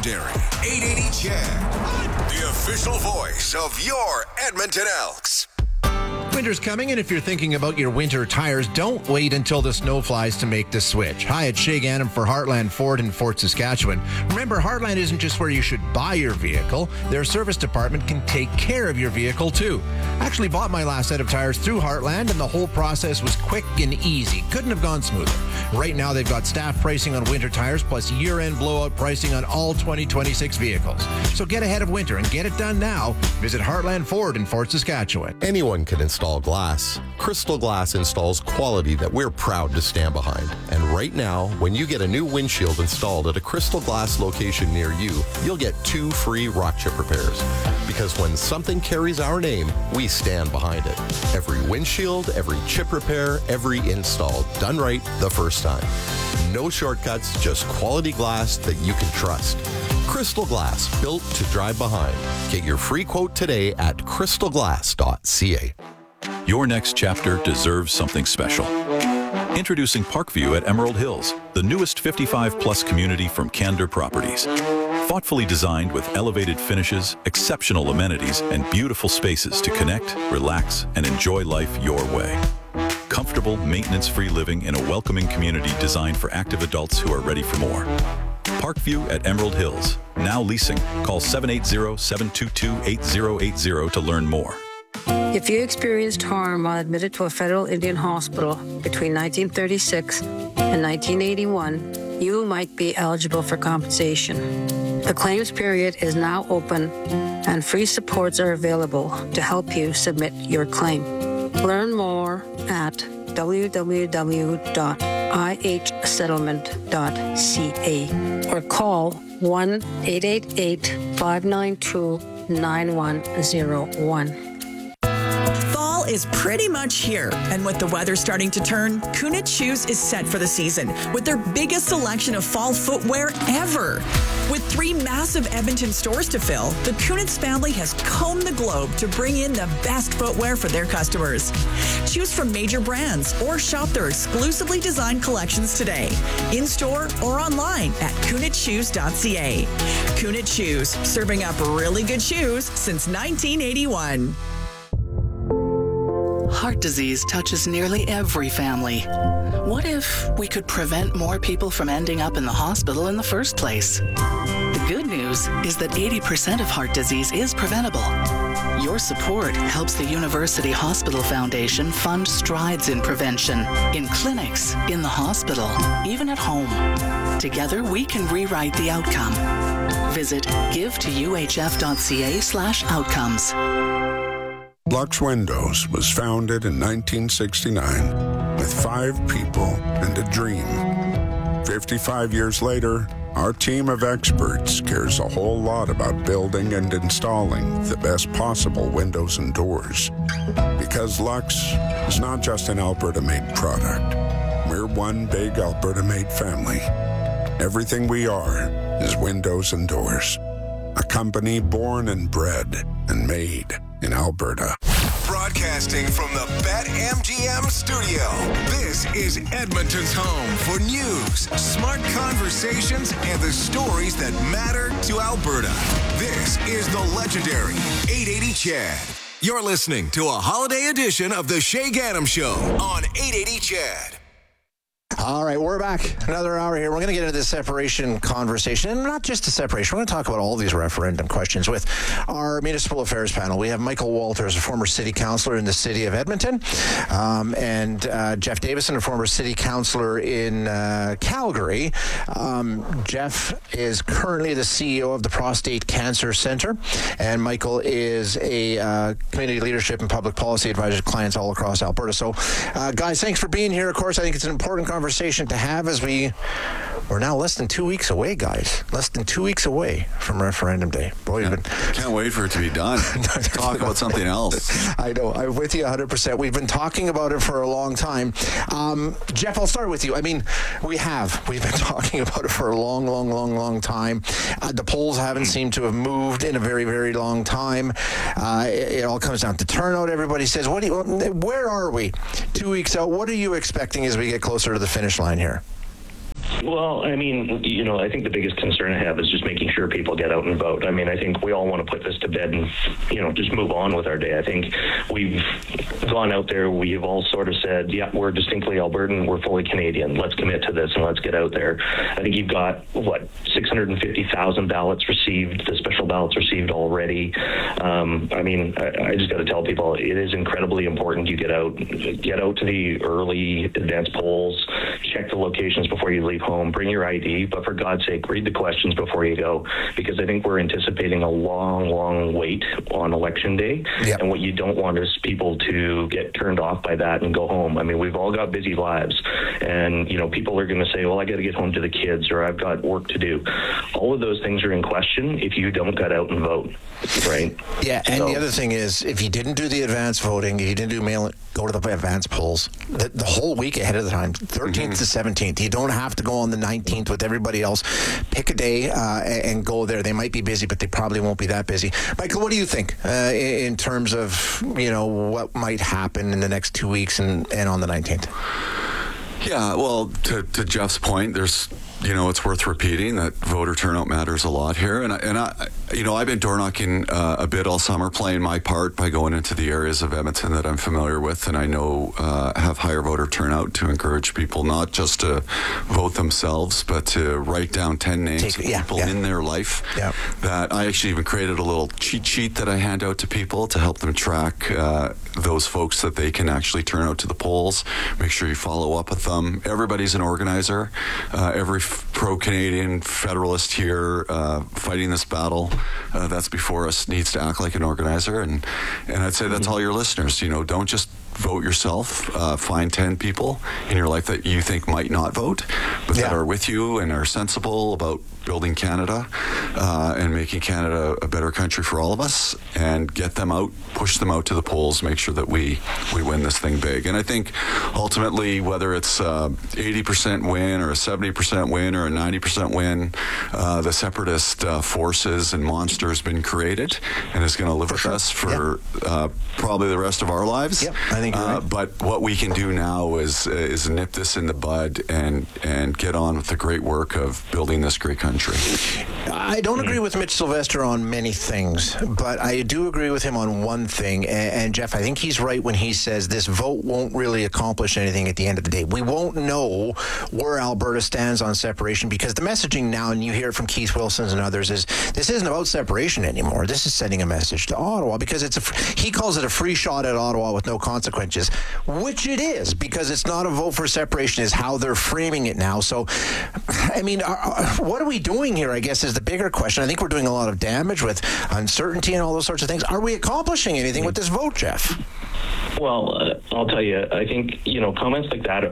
legendary 880 Chad, the official voice of your Edmonton Elks. Winter's coming, and if you're thinking about your winter tires, don't wait until the snow flies to make the switch. Hi, it's Shay Gannon for Heartland Ford in Fort Saskatchewan. Remember, Heartland isn't just where you should buy your vehicle. Their service department can take care of your vehicle, too. I actually bought my last set of tires through Heartland, and the whole process was quick and easy. Couldn't have gone smoother. Right now, they've got staff pricing on winter tires, plus year-end blowout pricing on all 2026 vehicles. So get ahead of winter and get it done now. Visit Heartland Ford in Fort Saskatchewan. Anyone can install glass. Crystal Glass installs quality that we're proud to stand behind. And right now, when you get a new windshield installed at a Crystal Glass location near you, you'll get 2 free rock chip repairs. Because when something carries our name, we stand behind it. Every windshield, every chip repair, every install, done right the first time. No shortcuts, just quality glass that you can trust. Crystal Glass, built to drive behind. Get your free quote today at crystalglass.ca. Your next chapter deserves something special. Introducing Parkview at Emerald Hills, the newest 55-plus community from Candor Properties. Thoughtfully designed with elevated finishes, exceptional amenities, and beautiful spaces to connect, relax, and enjoy life your way. Comfortable, maintenance-free living in a welcoming community designed for active adults who are ready for more. Parkview at Emerald Hills. Now leasing. Call 780-722-8080 to learn more. If you experienced harm while admitted to a federal Indian hospital between 1936 and 1981, you might be eligible for compensation. The claims period is now open and free supports are available to help you submit your claim. Learn more at www.ihsettlement.ca or call 1-888-592-9101. Fall is pretty much here, and with the weather starting to turn, Kunitz Shoes is set for the season with their biggest selection of fall footwear ever. With 3 massive Edmonton stores to fill, the Kunitz family has combed the globe to bring in the best footwear for their customers. Choose from major brands or shop their exclusively designed collections today, in-store or online at kunitzshoes.ca. Kunitz Shoes, serving up really good shoes since 1981. Heart disease touches nearly every family. What if we could prevent more people from ending up in the hospital in the first place? The good news is that 80% of heart disease is preventable. Your support helps the University Hospital Foundation fund strides in prevention, in clinics, in the hospital, even at home. Together, we can rewrite the outcome. Visit givetoUHF.ca/outcomes. Lux Windows was founded in 1969 with 5 people and a dream. 55 years later, our team of experts cares a whole lot about building and installing the best possible windows and doors. Because Lux is not just an Alberta-made product. We're one big Alberta-made family. Everything we are is windows and doors. A company born and bred and made in Alberta. Broadcasting from the BetMGM studio, this is Edmonton's home for news, smart conversations, and the stories that matter to Alberta. This is the legendary 880 Chad. You're listening to a holiday edition of the Shay Gannon Show on 880 Chad. All right, we're back. Another hour here. We're going to get into this separation conversation, and not just a separation. We're going to talk about all these referendum questions with our municipal affairs panel. We have Michael Walters, a former city councillor in the city of Edmonton, and Jeff Davison, a former city councillor in Calgary. Jeff is currently the CEO of the Prostate Cancer Centre, and Michael is a community leadership and public policy advisor to clients all across Alberta. So, guys, thanks for being here. Of course, I think it's an important conversation to have as we're now less than 2 weeks away, guys. Less than 2 weeks away from referendum day. Boy, can't wait for it to be done. Talk about something else. I know. I'm with you 100%. We've been talking about it for a long time. Jeff, I'll start with you. I mean, we've been talking about it for a long time. The polls haven't seemed to have moved in a very, very long time. It all comes down to turnout. Everybody says, where are we 2 weeks out? What are you expecting as we get closer to the finish line here? Well, I mean, I think the biggest concern I have is just making sure people get out and vote. I mean, I think we all want to put this to bed and, just move on with our day. I think we've gone out there. We have all sort of said, yeah, we're distinctly Albertan. We're fully Canadian. Let's commit to this and let's get out there. I think you've got, 650,000 ballots received, the special ballots received already. I just got to tell people it is incredibly important you get out to the early advanced polls, check the locations before you leave home, bring your ID, but for God's sake, read the questions before you go, because I think we're anticipating a long, long wait on election day. Yep. And what you don't want is people to get turned off by that and go home. I mean, we've all got busy lives, and people are going to say, well, I got to get home to the kids, or I've got work to do. All of those things are in question if you don't get out and vote, right? Yeah, and the other thing is, if you didn't do the advance voting, if you didn't go to the advance polls the whole week ahead of the time, 13th to 17th, you don't have to go on the 19th with everybody else. Pick a day and go there. They might be busy, but they probably won't be that busy. Michael, what do you think in terms of what might happen in the next 2 weeks and on the 19th? Yeah, well, to Jeff's point, there's, it's worth repeating that voter turnout matters a lot here. And I've been door knocking a bit all summer, playing my part by going into the areas of Edmonton that I'm familiar with, and I know have higher voter turnout, to encourage people not just to vote themselves, but to write down 10 names of people in their life. Yeah. That I actually even created a little cheat sheet that I hand out to people to help them track those folks that they can actually turn out to the polls. Make sure you follow up with them. Everybody's an organizer. Every pro-Canadian federalist here fighting this battle that's before us needs to act like an organizer, and I'd say that's all your listeners. Don't just vote yourself. Find 10 people in your life that you think might not vote, but that are with you and are sensible about building Canada and making Canada a better country for all of us, and get them out, push them out to the polls, make sure that we win this thing big. And I think ultimately, whether it's 80% win or a 70% win or a 90% win, the separatist forces and monster has been created and is going to live with us for probably the rest of our lives. Yep, I think you're right. But what we can do now is nip this in the bud and get on with the great work of building this great country. I don't agree with Mitch Sylvester on many things, but I do agree with him on one thing. And Jeff, I think he's right when he says this vote won't really accomplish anything at the end of the day. We won't know where Alberta stands on separation, because the messaging now, and you hear it from Keith Wilson and others, is this isn't about separation anymore. This is sending a message to Ottawa, because he calls it a free shot at Ottawa with no consequences, which it is, because it's not a vote for separation, is how they're framing it now. So, I mean, what are we doing here, I guess, is the bigger question. I think we're doing a lot of damage with uncertainty and all those sorts of things. Are we accomplishing anything with this vote, Jeff? Well, I'll tell you, I think, comments like that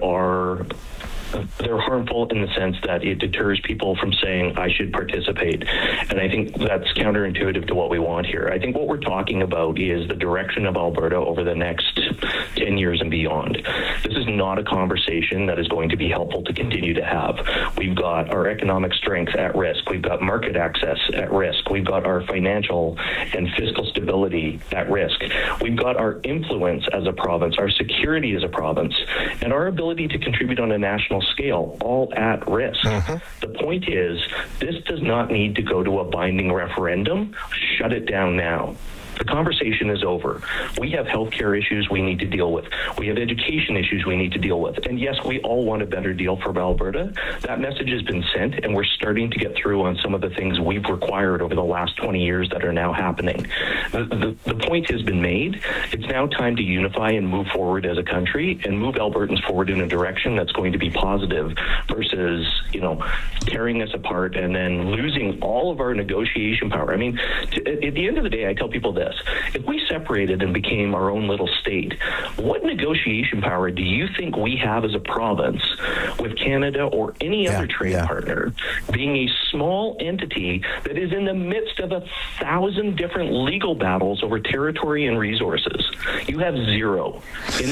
they're harmful in the sense that it deters people from saying, I should participate. And I think that's counterintuitive to what we want here. I think what we're talking about is the direction of Alberta over the next 10 years and beyond. This is not a conversation that is going to be helpful to continue to have. We've got our economic strength at risk. We've got market access at risk. We've got our financial and fiscal stability at risk. We've got our influence as a province, our security as a province, and our ability to contribute on a national scale, all at risk. The point is, this does not need to go to a binding referendum. Shut it down now. The conversation is over. We have healthcare issues we need to deal with. We have education issues we need to deal with. And yes, we all want a better deal for Alberta. That message has been sent, and we're starting to get through on some of the things we've required over the last 20 years that are now happening. The point has been made. It's now time to unify and move forward as a country and move Albertans forward in a direction that's going to be positive versus, tearing us apart and then losing all of our negotiation power. I mean, at the end of the day, I tell people this. If we separated and became our own little state, what negotiation power do you think we have as a province with Canada or any other trade partner, being a small entity that is in the midst of 1,000 different legal battles over territory and resources? You have zero.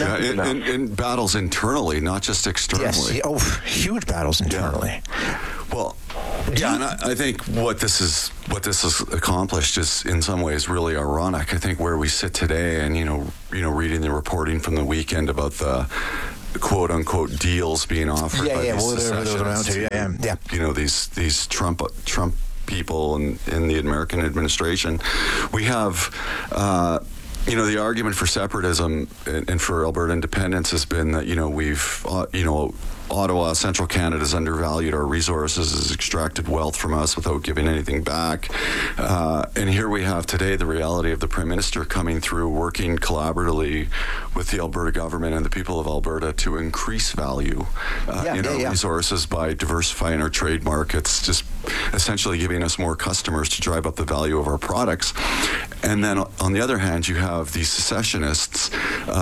In battles internally, not just externally. Yes. Huge battles internally. Well, and I think what this has accomplished is in some ways really ironic. I think where we sit today, and reading the reporting from the weekend about the quote unquote deals being offered by these whatever those amount to. Yeah. You know, these Trump people in the American administration. We have. The argument for separatism and for Alberta independence has been that, we've, Ottawa, Central Canada has undervalued our resources, has extracted wealth from us without giving anything back. And here we have today the reality of the Prime Minister coming through, working collaboratively with the Alberta government and the people of Alberta to increase value in our resources by diversifying our trade markets, just essentially giving us more customers to drive up the value of our products. And then on the other hand, you have these secessionists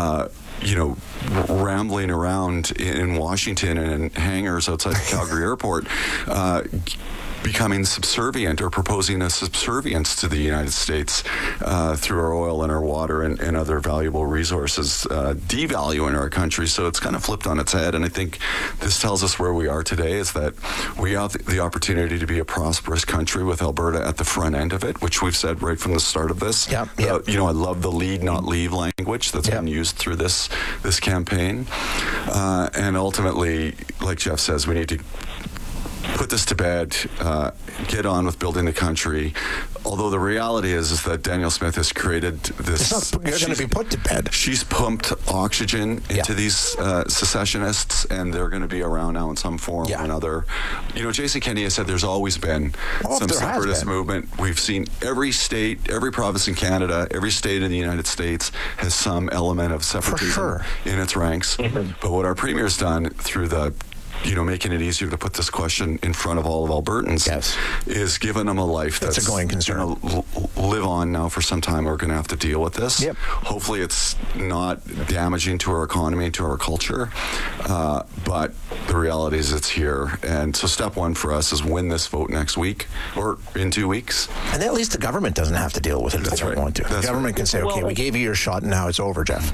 rambling around in Washington and in hangars outside the Calgary airport, becoming subservient or proposing a subservience to the United States through our oil and our water and other valuable resources, devaluing our country. So it's kind of flipped on its head. And I think this tells us where we are today is that we have the opportunity to be a prosperous country with Alberta at the front end of it, which we've said right from the start of this. Yep. I love the lead, not leave language that's been used through this campaign. And ultimately, like Jeff says, we need to put this to bed, get on with building the country. Although the reality is that Danielle Smith has created this. It's not going to be put to bed. She's pumped oxygen into these secessionists, and they're going to be around now in some form or another. Jason Kenney has said there's always been some separatist movement. We've seen every state, every province in Canada, every state in the United States has some element of separatism in its ranks. Mm-hmm. But what our premier's done through the making it easier to put this question in front of all of Albertans is giving them a life that's a going concern. Live on now for some time. We're going to have to deal with this. Yep. Hopefully it's not damaging to our economy and to our culture, but the reality is it's here. And so step one for us is win this vote next week or in 2 weeks. And at least the government doesn't have to deal with it if they don't want to. The government can say, okay, we gave you your shot and now it's over, Jeff.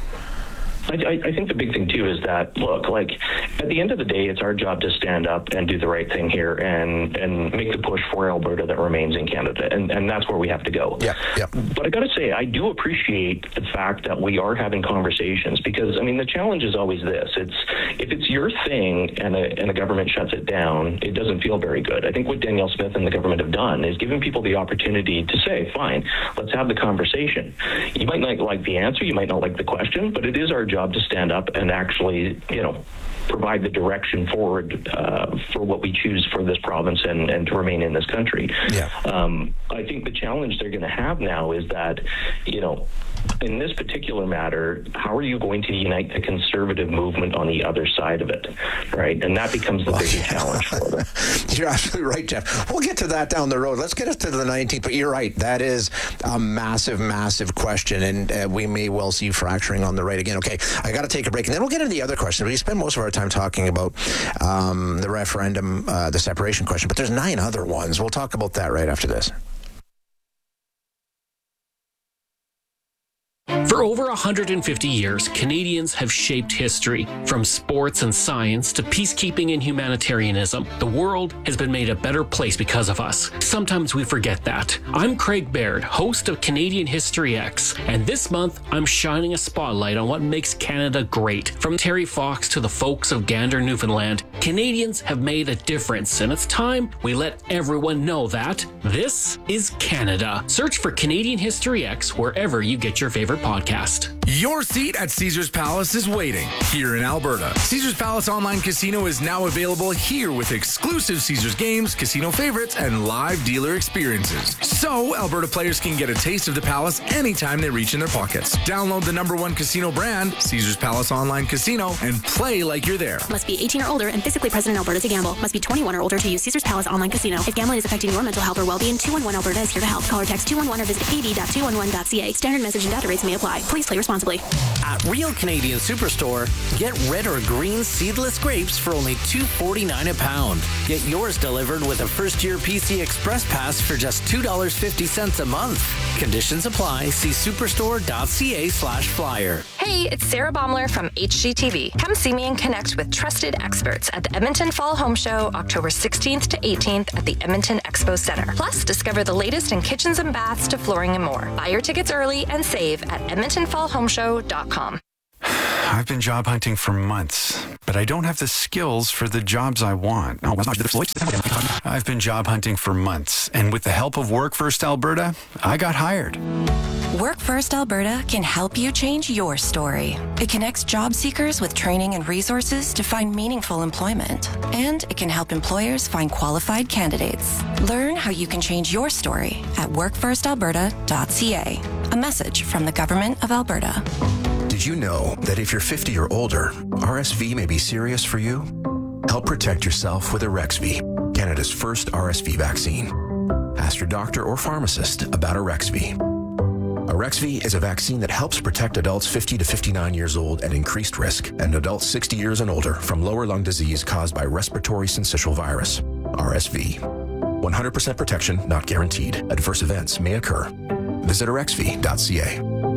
I think the big thing, too, is that, look, at the end of the day, it's our job to stand up and do the right thing here and make the push for Alberta that remains in Canada. And that's where we have to go. Yeah. But I got to say, I do appreciate the fact that we are having conversations because, the challenge is always this. If it's your thing and a government shuts it down, it doesn't feel very good. I think what Danielle Smith and the government have done is given people the opportunity to say, fine, let's have the conversation. You might not like the answer, you might not like the question, but it is our job to stand up and actually, provide the direction forward for what we choose for this province and to remain in this country. Yeah. I think the challenge they're going to have now is that, in this particular matter, how are you going to unite the conservative movement on the other side of it, right? And that becomes the biggest challenge for them. You're absolutely right, Jeff. We'll get to that down the road. Let's get us to the 19th, but you're right. That is a massive, massive question, and we may well see fracturing on the right again. Okay, I got to take a break, and then we'll get into the other questions. We spend most of our time talking about the referendum, the separation question, but there's 9 other ones. We'll talk about that right after this. For over 150 years, Canadians have shaped history. From sports and science to peacekeeping and humanitarianism, the world has been made a better place because of us. Sometimes we forget that. I'm Craig Baird, host of Canadian History X, and this month I'm shining a spotlight on what makes Canada great. From Terry Fox to the folks of Gander, Newfoundland, Canadians have made a difference, and it's time we let everyone know that this is Canada. Search for Canadian History X wherever you get your favorite podcast. Your seat at Caesars Palace is waiting here in Alberta. Caesars Palace Online Casino is now available here with exclusive Caesars games, casino favorites, and live dealer experiences. So Alberta players can get a taste of the Palace anytime they reach in their pockets. Download the #1 casino brand, Caesars Palace Online Casino, and play like you're there. Must be 18 or older and physically present in Alberta to gamble. Must be 21 or older to use Caesars Palace Online Casino. If gambling is affecting your mental health or well-being, 211 Alberta is here to help. Call or text 211 or visit ad.211.ca. Standard message and data rates may apply. Please play responsibly. At Real Canadian Superstore, get red or green seedless grapes for only $2.49 a pound. Get yours delivered with a first-year PC Express Pass for just $2.50 a month. Conditions apply. See superstore.ca/flyer. Hey, it's Sarah Baumler from HGTV. Come see me and connect with trusted experts at the Edmonton Fall Home Show, October 16th to 18th at the Edmonton Expo Center. Plus, discover the latest in kitchens and baths to flooring and more. Buy your tickets early and save at EdmontonFallHomeshow.com. I've been job hunting for months, but I don't have the skills for the jobs I want. I've been job hunting for months, and with the help of Work First Alberta, I got hired. Work First Alberta can help you change your story. It connects job seekers with training and resources to find meaningful employment. And it can help employers find qualified candidates. Learn how you can change your story at workfirstalberta.ca. A message from the Government of Alberta. Did you know that if you're 50 or older, RSV may be serious for you? Help protect yourself with Arexvy, Canada's first RSV vaccine. Ask your doctor or pharmacist about Arexvy. Arexvy is a vaccine that helps protect adults 50 to 59 years old at increased risk and adults 60 years and older from lower lung disease caused by respiratory syncytial virus, RSV. 100% protection not guaranteed. Adverse events may occur. Visit arexvy.ca.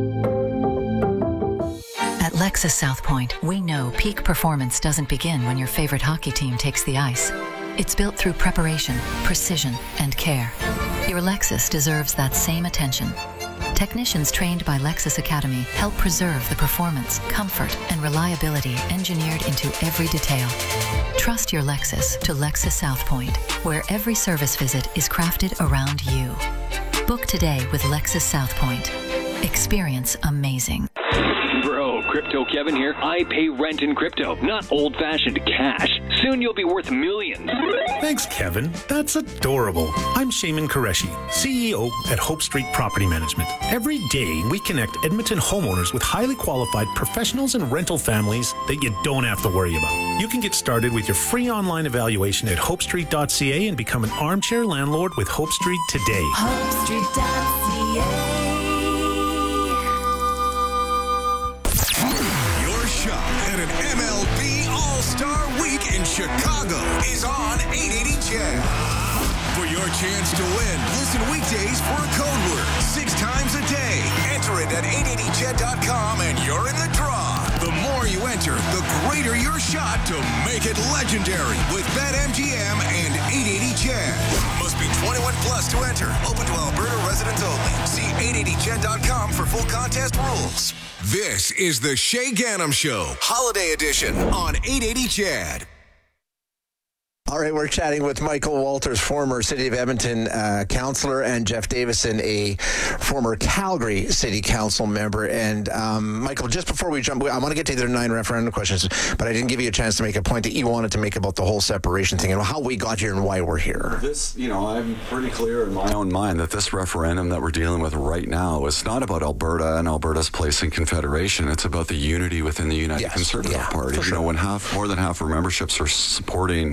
At Lexus South Point, we know peak performance doesn't begin when your favorite hockey team takes the ice. It's built through preparation, precision, and care. Your Lexus deserves that same attention. Technicians trained by Lexus Academy help preserve the performance, comfort, and reliability engineered into every detail. Trust your Lexus to Lexus South Point, where every service visit is crafted around you. Book today with Lexus South Point. Experience amazing. Bro, Crypto Kevin here. I pay rent in crypto, not old-fashioned cash. Soon you'll be worth millions. Thanks, Kevin. That's adorable. I'm Shaman Qureshi, CEO at Hope Street Property Management. Every day, we connect Edmonton homeowners with highly qualified professionals and rental families that you don't have to worry about. You can get started with your free online evaluation at hopestreet.ca and become an armchair landlord with Hope Street today. HopeStreet.ca. At an MLB All-Star Week in Chicago is on 880 CHED. For your chance to win, listen weekdays for a code word 6 times a day. Enter it at 880ched.com and you're in the draw. The more you enter, the greater your shot to make it legendary with BetMGM and 880 CHED. Must be 21 plus to enter. Open to Alberta residents only. See 880ched.com for full contest rules. This is the Shay Gannam Show, Holiday Edition on 880 CHED. All right, we're chatting with Michael Walters, former City of Edmonton councillor, and Jeff Davison, a former Calgary City Council member. And Michael, just before we jump, I want to get to the 9 referendum questions, but I didn't give you a chance to make a point that you wanted to make about the whole separation thing and how we got here and why we're here. This, I'm pretty clear in my own mind that this referendum that we're dealing with right now is not about Alberta and Alberta's place in Confederation. It's about the unity within the United Conservative Party. Sure. When more than half of our memberships are supporting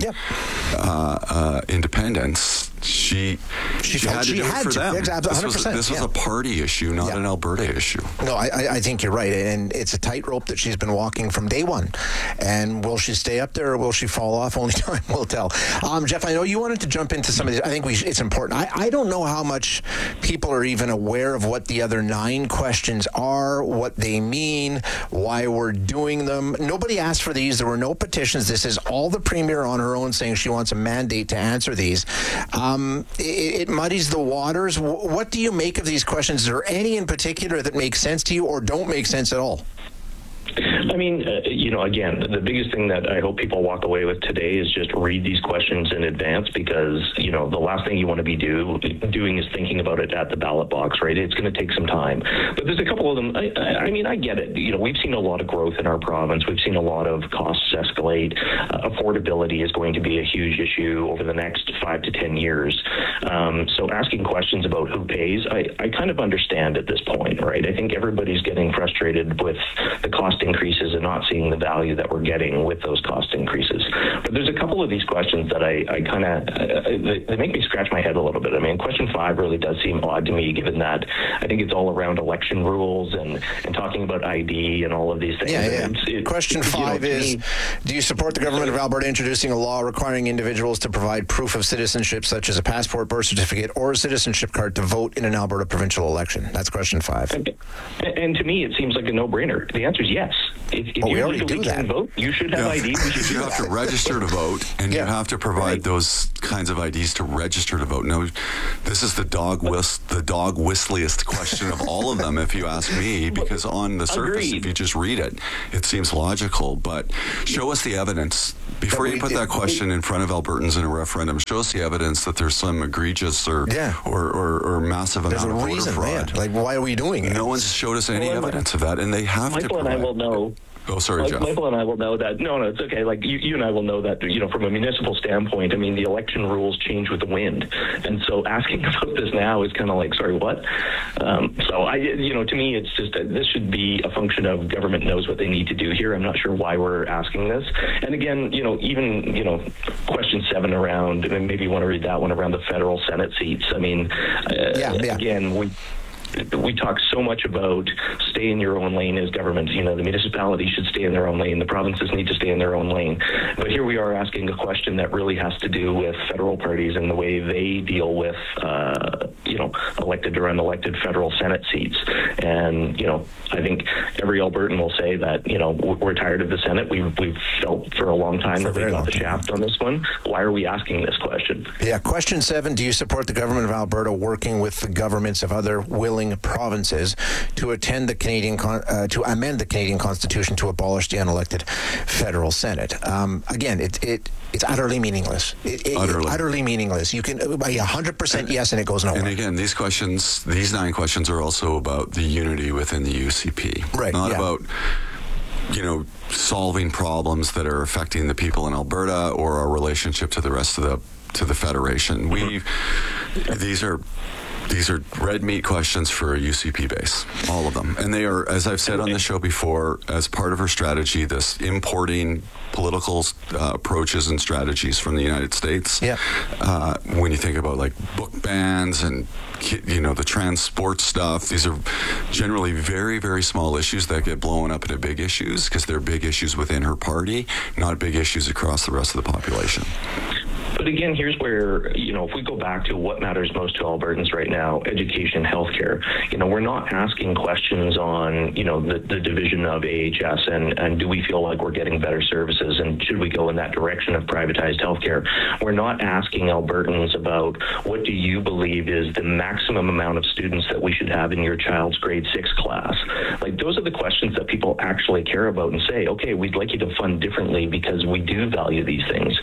independence, she had to do it for them. This was a party issue, not an Alberta issue. No, I think you're right, and it's a tightrope that she's been walking from day one. And will she stay up there or will she fall off? Only time will tell. Jeff, I know you wanted to jump into some of these. I think it's important. I don't know how much people are even aware of what the other 9 questions are, what they mean, why we're doing them. Nobody asked for these. There were no petitions. This is all the Premier on her own saying she wants a mandate to answer these. It muddies the waters. What do you make of these questions? Is there any in particular that make sense to you or don't make sense at all? I mean, again, the biggest thing that I hope people walk away with today is just read these questions in advance because, the last thing you want to be doing is thinking about it at the ballot box, right? It's going to take some time. But there's a couple of them. I mean, I get it. We've seen a lot of growth in our province. We've seen a lot of costs escalate. Affordability is going to be a huge issue over the next 5 to 10 years. So asking questions about who pays, I kind of understand at this point, right? I think everybody's getting frustrated with the cost increases and not seeing the value that we're getting with those cost increases. But there's a couple of these questions that I kind of, they make me scratch my head a little bit. I mean, question 5 really does seem odd to me, given that I think it's all around election rules and talking about ID and all of these things. Question 5 is, do you support the government of Alberta introducing a law requiring individuals to provide proof of citizenship, such as a passport, birth certificate, or a citizenship card to vote in an Alberta provincial election? That's question 5. And to me, it seems like a no-brainer. The answer is yes. if we you already do that. Vote, you should have ID. You have to register to vote, and you have to provide those kinds of IDs to register to vote. No, this is the dog whistliest question of all of them, if you ask me, because on the surface, if you just read it, it seems logical. But show us the evidence. Before you put that question in front of Albertans in a referendum, show us the evidence that there's some egregious or massive amount of voter fraud. Like, why are we doing it? No one's showed us any evidence of that, and they have to. Michael and I will know. Oh, sorry, Jeff. Michael and I will know that. No, it's okay. Like you and I will know that. From a municipal standpoint, I mean, the election rules change with the wind, and so asking about this now is kind of like, sorry, what? So to me, it's just that this should be a function of government knows what they need to do here. I'm not sure why we're asking this. And again, even question 7 around, and maybe you want to read that one around the federal Senate seats. I mean, again, we talk so much about stay in your own lane as government. The municipalities should stay in their own lane. The provinces need to stay in their own lane. But here we are asking a question that really has to do with federal parties and the way they deal with, elected or unelected federal Senate seats. And, I think every Albertan will say that, we're tired of the Senate. We've felt for a long time that they got the shaft on this one. Why are we asking this question? Yeah. Question 7, do you support the government of Alberta working with the governments of other willing provinces to amend the Canadian Constitution to abolish the unelected federal Senate? Again, it's utterly meaningless. Utterly meaningless. You can by 100% yes, and it goes nowhere. And again, these 9 questions are also about the unity within the UCP, right? Not about solving problems that are affecting the people in Alberta or our relationship to the rest of the federation. These are red meat questions for a UCP base, all of them. And they are, as I've said on the show before, as part of our strategy, this importing political approaches and strategies from the United States. Yeah. When you think about like book bans and the trans sports stuff, these are generally very, very small issues that get blown up into big issues because they're big issues within her party, not big issues across the rest of the population. But again, here's where, if we go back to what matters most to Albertans right now, education, healthcare, we're not asking questions on, the division of AHS and do we feel like we're getting better services and should we go in that direction of privatized healthcare? We're not asking Albertans about what do you believe is the maximum amount of students that we should have in your child's grade 6 class. Like, those are the questions that people actually care about and say, okay, we'd like you to fund differently because we do value these things.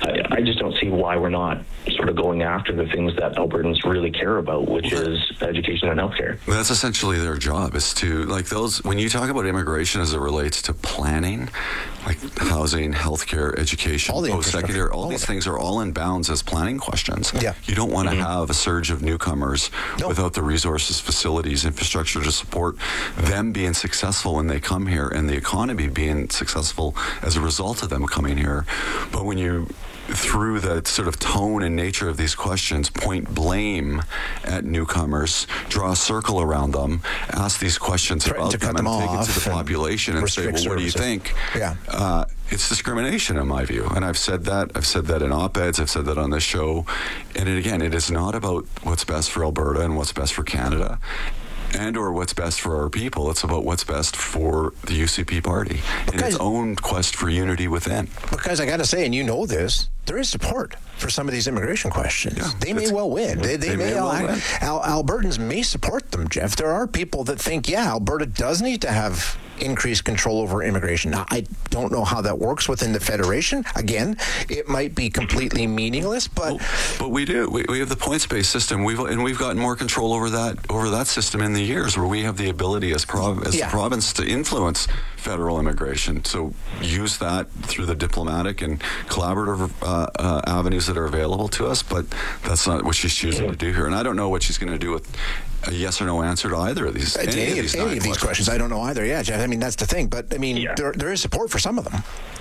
I just don't see why we're not sort of going after the things that Albertans really care about, which is education and healthcare. That's essentially their job, is to, when you talk about immigration as it relates to planning, like housing, healthcare, education, post-secondary, all these things are all in bounds as planning questions. Yeah. You don't want to have a surge of newcomers without the resources, facilities, infrastructure to support them being successful when they come here and the economy being successful as a result of them coming here. But when you, through the sort of tone and nature of these questions, point blame at newcomers, draw a circle around them, ask these questions about them, and take it to the population and say, well, what do you think? Yeah. It's discrimination in my view. And I've said that in op-eds, I've said that on this show. And again, it is not about what's best for Alberta and what's best for Canada and or what's best for our people. It's about what's best for the UCP party and its own quest for unity within. Because I got to say, and you know this, there is support for some of these immigration questions. Yeah, they may well win. They may well win. Albertans may support them, Jeff. There are people that think, Alberta does need to have increased control over immigration. Now, I don't know how that works within the Federation. Again, it might be completely meaningless, but we do. We have the points-based system. We've gotten more control over that system in the years, where we have the ability as the province to influence federal immigration. So use that through the diplomatic and collaborative avenues that are available to us. But that's not what she's choosing to do here. And I don't know what she's going to do with a yes or no answer to either of these. Any of these questions, I don't know either. Yeah, Jeff. I mean, that's the thing. But I mean, there is support for some of them.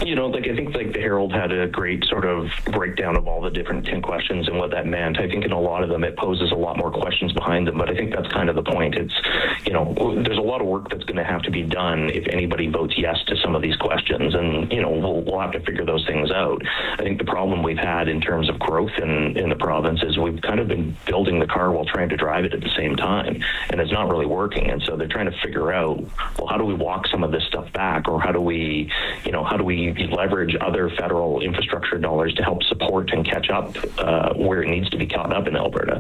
I think the Herald had a great sort of breakdown of all the different 10 questions and what that meant. I think in a lot of them it poses a lot more questions behind them, but I think that's kind of the point. It's, there's a lot of work that's going to have to be done if anybody votes yes to some of these questions, and, we'll have to figure those things out. I think the problem we've had in terms of growth in the province is we've kind of been building the car while trying to drive it at the same time, and it's not really working. And so they're trying to figure out, well, how do we walk some of this stuff back, or how do we leverage other federal infrastructure dollars to help support and catch up where it needs to be caught up in Alberta.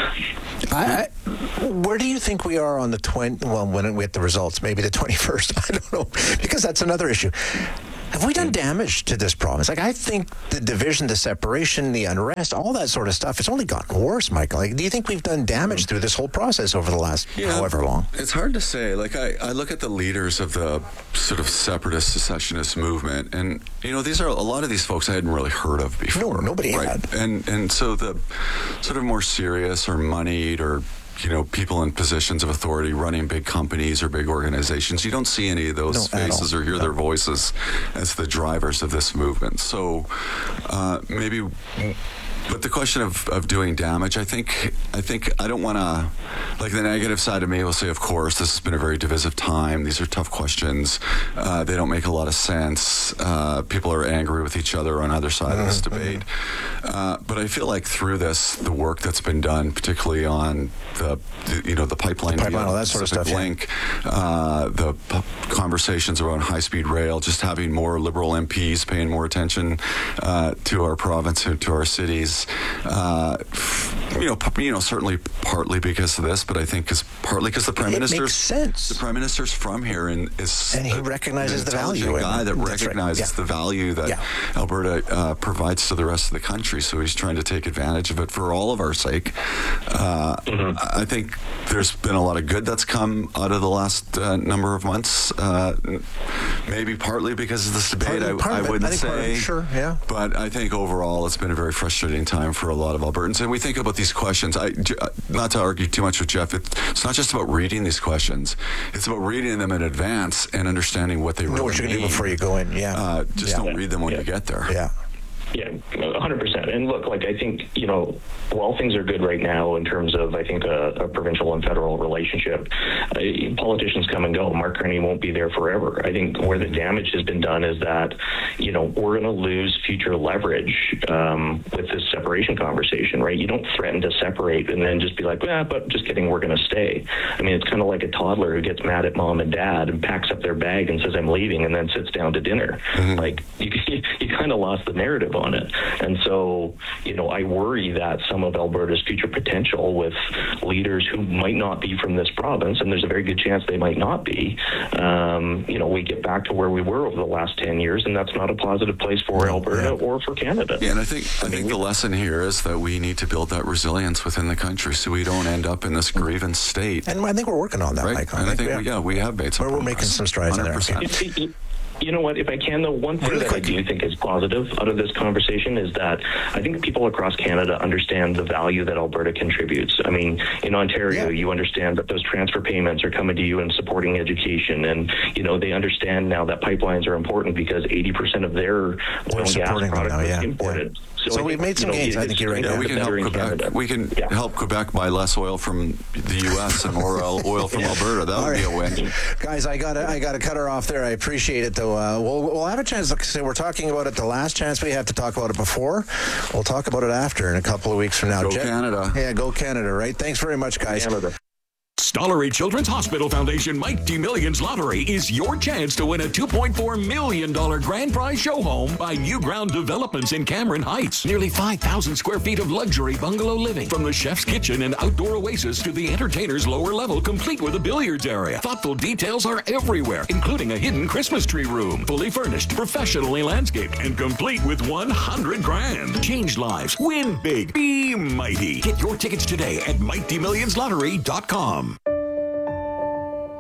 Where do you think we are on the when we get the results? Maybe the 21st? I don't know, because that's another issue. Have we done damage to this province? I think the division, the separation, the unrest, all that sort of stuff, it's only gotten worse, Michael. Do you think we've done damage through this whole process over the last however long? It's hard to say. I look at the leaders of the sort of separatist, secessionist movement, and, these are a lot of these folks I hadn't really heard of before. No, nobody had. And so the sort of more serious or moneyed or people in positions of authority running big companies or big organizations, you don't see any of those faces or hear their voices as the drivers of this movement. So maybe... But the question of doing damage, I think I don't want to, the negative side of me will say, of course, this has been a very divisive time. These are tough questions. They don't make a lot of sense. People are angry with each other on either side of this debate. But I feel like through this, the work that's been done, particularly on the pipeline, all that sort of stuff, link, the conversations around high-speed rail, just having more Liberal MPs paying more attention to our province and to our cities. Certainly partly because of this, but I think partly because the Prime Minister's makes sense. The Prime Minister's from here and he recognizes the value. Guy that recognizes the value that Alberta provides to the rest of the country. So he's trying to take advantage of it for all of our sake. I think there's been a lot of good that's come out of the last number of months. Maybe partly because of this debate. I wouldn't say. Sure, yeah. But I think overall it's been a very frustrating time for a lot of Albertans. And we think about these questions, not to argue too much with Jeff, it's not just about reading these questions. It's about reading them in advance and understanding what they really mean. Know what you're going to do before you go in, don't read them when you get there. Yeah. Yeah, 100%. And look, I think, while things are good right now in terms of, I think, a provincial and federal relationship, politicians come and go. Mark Carney won't be there forever. I think where the damage has been done is that, we're going to lose future leverage with this separation conversation, right? You don't threaten to separate and then just be like, but just kidding, we're going to stay. I mean, it's kind of like a toddler who gets mad at mom and dad and packs up their bag and says, I'm leaving, and then sits down to dinner. You kind of lost the narrative on it. And so, I worry that some of Alberta's future potential with leaders who might not be from this province, and there's a very good chance they might not be, we get back to where we were over the last 10 years, and that's not a positive place for Alberta or for Canada. Yeah, and I think the lesson here is that we need to build that resilience within the country so we don't end up in this grievance state. And I think we're working on that, right? Michael. And I think we have made some progress. We're making some strides in there. You know what, if I can, though, one thing that I do think is positive out of this conversation is that I think people across Canada understand the value that Alberta contributes. I mean, in Ontario, you understand that those transfer payments are coming to you and supporting education. And, they understand now that pipelines are important because 80% of their oil and gas product is imported. So we've made some gains. I think you're right. Yeah, we can help Quebec. We can help Quebec buy less oil from the U.S. and more oil from Alberta. That would be a win. Guys, I gotta cut her off there. I appreciate it, though. We'll have a chance. Like I said, we're talking about it the last chance we have to talk about it before. We'll talk about it after in a couple of weeks from now. Go Canada. Yeah, go Canada, right? Thanks very much, guys. Canada. Stollery Children's Hospital Foundation Mighty Millions Lottery is your chance to win a $2.4 million grand prize show home by New Ground Developments in Cameron Heights. Nearly 5,000 square feet of luxury bungalow living, from the chef's kitchen and outdoor oasis to the entertainer's lower level, complete with a billiards area. Thoughtful details are everywhere, including a hidden Christmas tree room, fully furnished, professionally landscaped, and complete with $100 grand. Change lives, win big, be mighty. Get your tickets today at MightyMillionsLottery.com.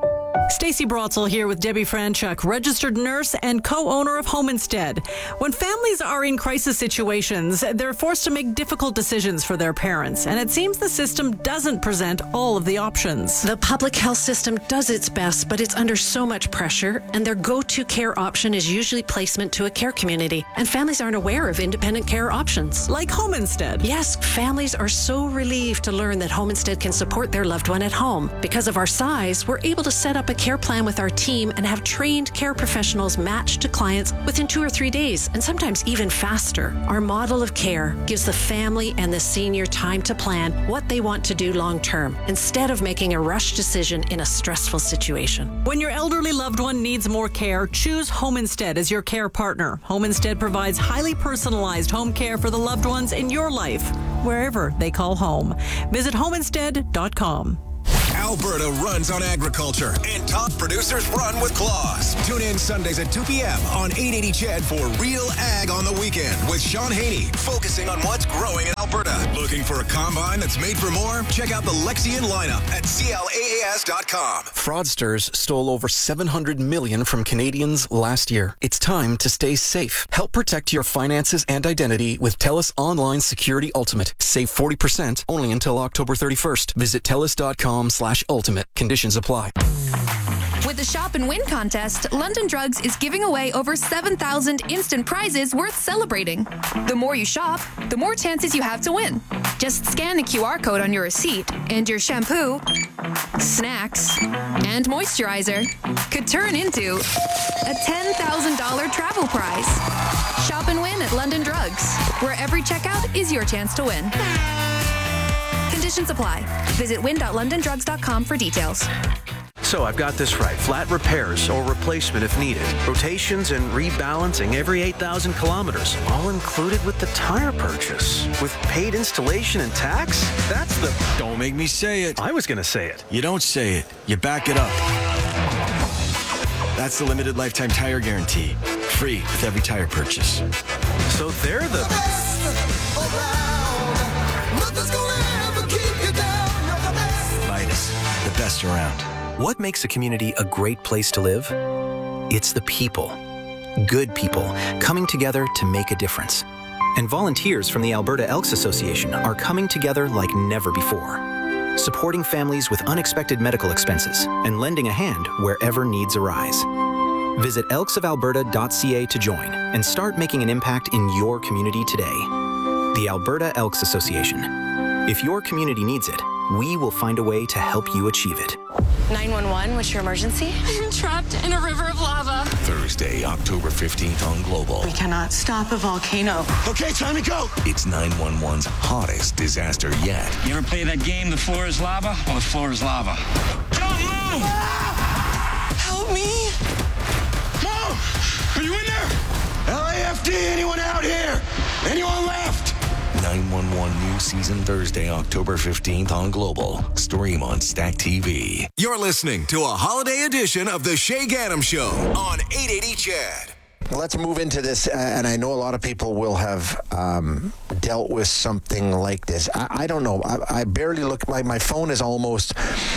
Stacey Brotzel here with Debbie Franchuk, registered nurse and co-owner of Home Instead. When families are in crisis situations, they're forced to make difficult decisions for their parents, and it seems the system doesn't present all of the options. The public health system does its best, but it's under so much pressure, and their go-to care option is usually placement to a care community, and families aren't aware of independent care options. Like Home Instead. Yes, families are so relieved to learn that Home Instead can support their loved one at home. Because of our size, we're able to set up a care plan with our team and have trained care professionals matched to clients within 2 or 3 days, and sometimes even faster. Our model of care gives the family and the senior time to plan what they want to do long term, instead of making a rush decision in a stressful situation. When your elderly loved one needs more care, choose Home Instead as your care partner. Home Instead provides highly personalized home care for the loved ones in your life, wherever they call home. Visit homeinstead.com. Alberta runs on agriculture, and top producers run with claws. Tune in Sundays at 2 p.m. on 880 CHED for Real Ag on the Weekend with Sean Haney, focusing on what's growing in Alberta. Looking for a combine that's made for more? Check out the Lexion lineup at CLAAS.com. Fraudsters stole over $700 million from Canadians last year. It's time to stay safe. Help protect your finances and identity with TELUS Online Security Ultimate. Save 40% only until October 31st. Visit TELUS.com/ultimate. Conditions apply. With the Shop and Win contest, London Drugs is giving away over 7,000 instant prizes worth celebrating. The more you shop, the more chances you have to win. Just scan the QR code on your receipt, and your shampoo, snacks, and moisturizer could turn into a $10,000 travel prize. Shop and win at London Drugs, where every checkout is your chance to win. Conditions apply. Visit win.londondrugs.com for details. So I've got this right. Flat repairs or replacement if needed. Rotations and rebalancing every 8,000 kilometers. All included with the tire purchase. With paid installation and tax? That's the... Don't make me say it. I was going to say it. You don't say it. You back it up. That's the limited lifetime tire guarantee. Free with every tire purchase. So they're the... Midas, the best around. What makes a community a great place to live? It's the people. Good people coming together to make a difference. And volunteers from the Alberta Elks Association are coming together like never before, supporting families with unexpected medical expenses and lending a hand wherever needs arise. Visit elksofalberta.ca to join and start making an impact in your community today. The Alberta Elks Association. If your community needs it, we will find a way to help you achieve it. 911, what's your emergency? I'm trapped in a river of lava. Thursday, October 15th on Global. We cannot stop a volcano. Okay, time to go. It's 911's hottest disaster yet. You ever play that game, The Floor is Lava? Well, the floor is lava. Don't move! Help me! Mom! Are you in there? LAFD, anyone out here? Anyone left? 911 new season Thursday, October 15th on Global. Stream on Stack TV. You're listening to a holiday edition of The Shay Gaddam Show on 880 CHED. Let's move into this, and I know a lot of people will have dealt with something like this. I don't know. I barely look. My phone is almost...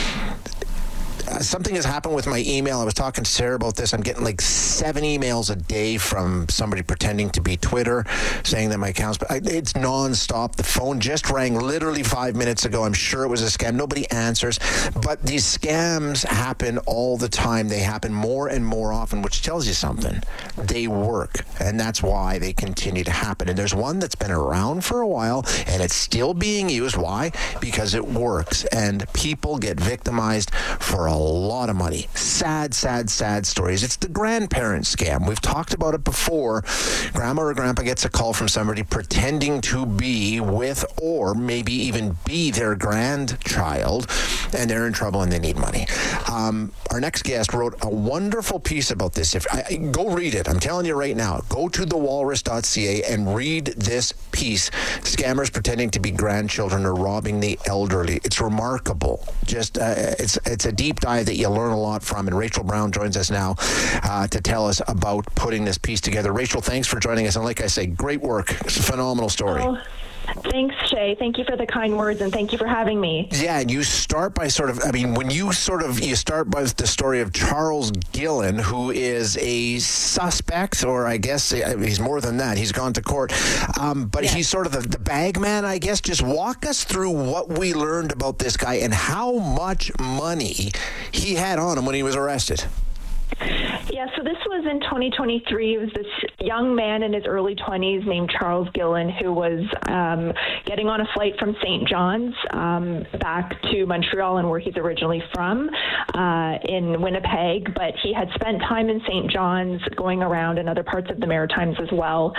something has happened with my email. I was talking to Sarah about this. I'm getting like 7 emails a day from somebody pretending to be Twitter, saying that my account's... It's nonstop. The phone just rang literally 5 minutes ago. I'm sure it was a scam. Nobody answers. But these scams happen all the time. They happen more and more often, which tells you something. They work, and that's why they continue to happen. And there's one that's been around for a while, and it's still being used. Why? Because it works, and people get victimized for a lot of money. Sad, sad, sad stories. It's the grandparent scam. We've talked about it before. Grandma or grandpa gets a call from somebody pretending to be with or maybe even be their grandchild, and they're in trouble and they need money. Our next guest wrote a wonderful piece about this. Go read it. I'm telling you right now. Go to thewalrus.ca and read this piece. Scammers pretending to be grandchildren or robbing the elderly. It's remarkable. Just it's a deep dive that you learn a lot from, and Rachel Brown joins us now to tell us about putting this piece together. Rachel, thanks for joining us, and like I say, great work. It's a phenomenal story. Oh, Thanks, Shay. Thank you for the kind words, and thank you for having me. Yeah, and you start by you start by the story of Charles Gillen, who is a suspect, or I guess he's more than that. He's gone to court. But he's sort of the bag man, I guess. Just walk us through what we learned about this guy and how much money he had on him when he was arrested. Yeah, so this was in 2023. It was this young man in his early 20s named Charles Gillen who was getting on a flight from St. John's back to Montreal, and where he's originally from, in Winnipeg. But he had spent time in St. John's, going around in other parts of the Maritimes as well,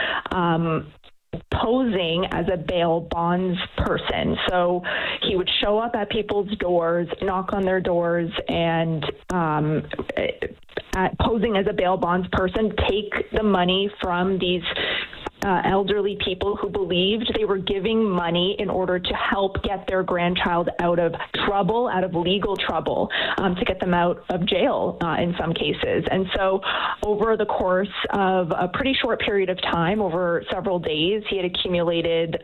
posing as a bail bonds person. So he would show up at people's doors, knock on their doors, and posing as a bail bonds person, take the money from these elderly people who believed they were giving money in order to help get their grandchild out of trouble, out of legal trouble, to get them out of jail in some cases. And so over the course of a pretty short period of time, over several days, he had accumulated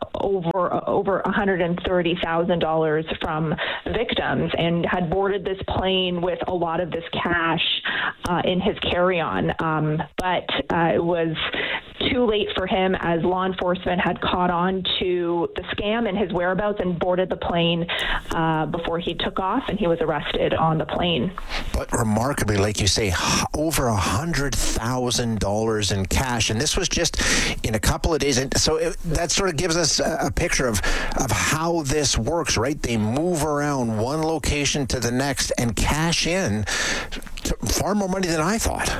over $130,000 from victims and had boarded this plane with a lot of this cash in his carry-on. But it was too late for him, as law enforcement had caught on to the scam and his whereabouts and boarded the plane before he took off, and he was arrested on the plane. But remarkably, like you say, over $100,000 in cash, and this was just in a couple of days. And so that sort of gives us a picture of how this works, right? They move around one location to the next and cash in far more money than I thought.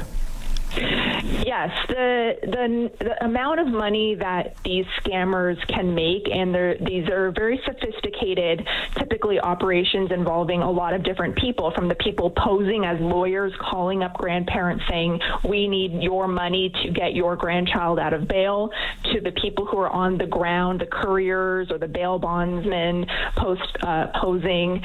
Yes, the amount of money that these scammers can make, and these are very sophisticated, typically operations involving a lot of different people, from the people posing as lawyers, calling up grandparents saying, we need your money to get your grandchild out of bail, to the people who are on the ground, the couriers or the bail bondsmen posing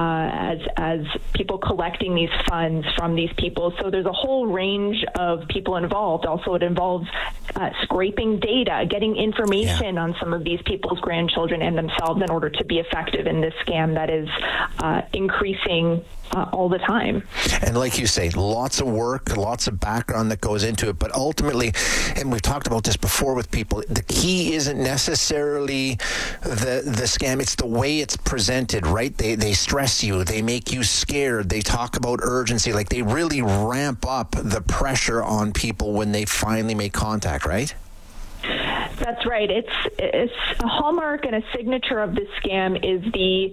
as people collecting these funds from these people. So there's a whole range of people involved. Also, it involves scraping data, getting information on some of these people's grandchildren and themselves in order to be effective in this scam that is increasing all the time. And like you say, lots of work, lots of background that goes into it. But ultimately, and we've talked about this before with people, the key isn't necessarily the scam. It's the way it's presented, right? They stress you. They make you scared. They talk about urgency. Like, they really ramp up the pressure on people when they finally make contact, right? That's right. It's a hallmark and a signature of this scam is the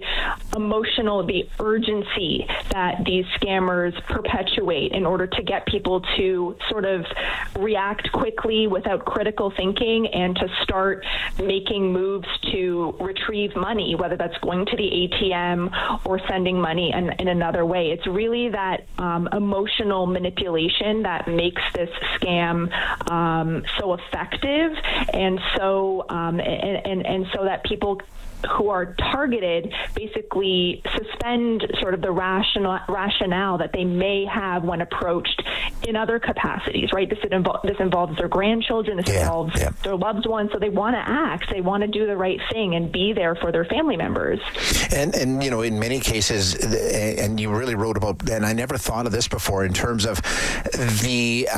urgency that these scammers perpetuate in order to get people to sort of react quickly without critical thinking and to start making moves to retrieve money, whether that's going to the ATM or sending money in another way. It's really that emotional manipulation that makes this scam so effective, and so so that people who are targeted basically suspend sort of the rationale that they may have when approached in other capacities, right? This involves their grandchildren, this involves their loved ones, so they want to act, they want to do the right thing and be there for their family members. And you know, in many cases, and you really wrote about, and I never thought of this before, in terms of the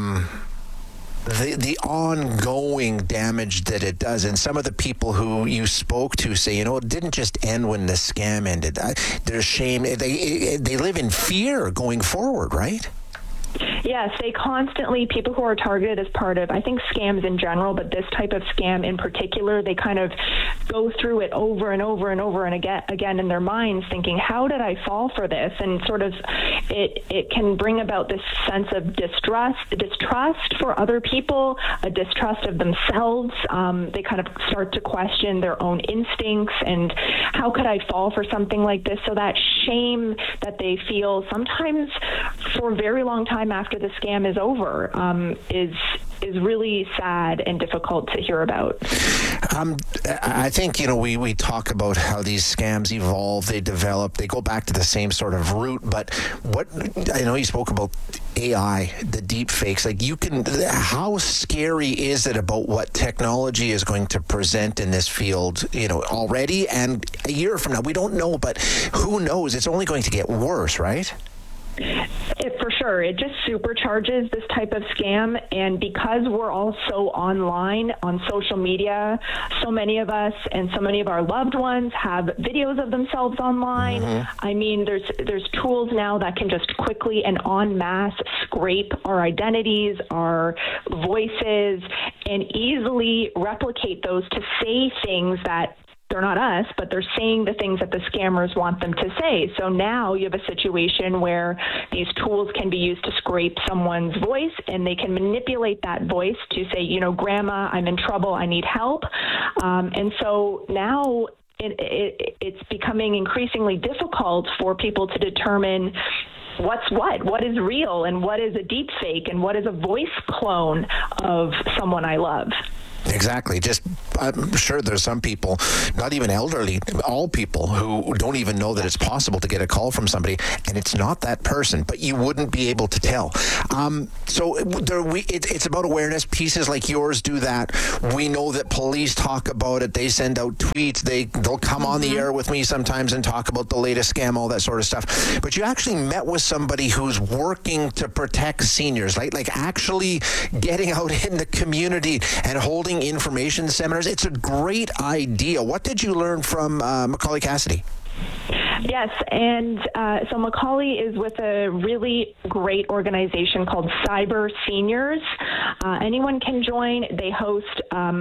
ongoing damage that it does. And some of the people who you spoke to say, you know, it didn't just end when the scam ended. There's shame. They live in fear going forward, right? Yes, they constantly, people who are targeted as part of, I think, scams in general, but this type of scam in particular, they kind of go through it over and over and over and again in their minds, thinking, how did I fall for this? And sort of it can bring about this sense of distrust for other people, a distrust of themselves. They kind of start to question their own instincts and how could I fall for something like this? So that shame that they feel sometimes for a very long time after after the scam is over is really sad and difficult to hear about. I think, we talk about how these scams evolve, they develop, they go back to the same sort of root, but I know you spoke about AI, the deep fakes, how scary is it about what technology is going to present in this field, already and a year from now? We don't know, but who knows? It's only going to get worse, right? For sure. It just supercharges this type of scam. And because we're all so online on social media, so many of us and so many of our loved ones have videos of themselves online. Mm-hmm. I mean, there's tools now that can just quickly and en masse scrape our identities, our voices, and easily replicate those to say things that they're not us, but they're saying the things that the scammers want them to say. So now you have a situation where these tools can be used to scrape someone's voice, and they can manipulate that voice to say, Grandma, I'm in trouble, I need help. And so now it's becoming increasingly difficult for people to determine what is real and what is a deep fake and what is a voice clone of someone I love. Exactly. I'm sure there's some people, not even elderly, all people who don't even know that it's possible to get a call from somebody and it's not that person, but you wouldn't be able to tell. So it's about awareness. Pieces like yours do that. We know that police talk about it. They send out tweets. They'll come on the air with me sometimes and talk about the latest scam, all that sort of stuff. But you actually met with somebody who's working to protect seniors, like actually getting out in the community and holding information seminars. It's a great idea. What did you learn from Macaulay Cassidy? Yes, and so Macaulay is with a really great organization called Cyber Seniors. Anyone can join. They host